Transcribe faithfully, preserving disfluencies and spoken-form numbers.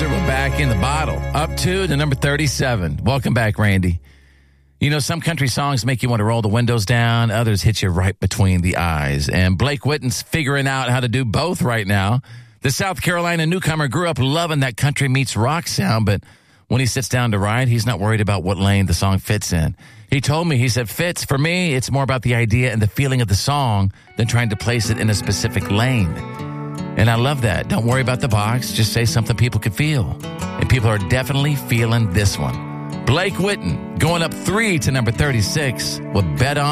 Closer, we're back in the bottle. Up to the number thirty-seven. Welcome back, Randy. You know, some country songs make you want to roll the windows down. Others hit you right between the eyes. And Blake Witten's figuring out how to do both right now. The South Carolina newcomer grew up loving that country meets rock sound, but when he sits down to write, he's not worried about what lane the song fits in. He told me, he said, Fitz, for me, it's more about the idea and the feeling of the song than trying to place it in a specific lane. And I love that. Don't worry about the box. Just say something people can feel. And people are definitely feeling this one. Blake Witten going up three to number thirty-six with Bet On.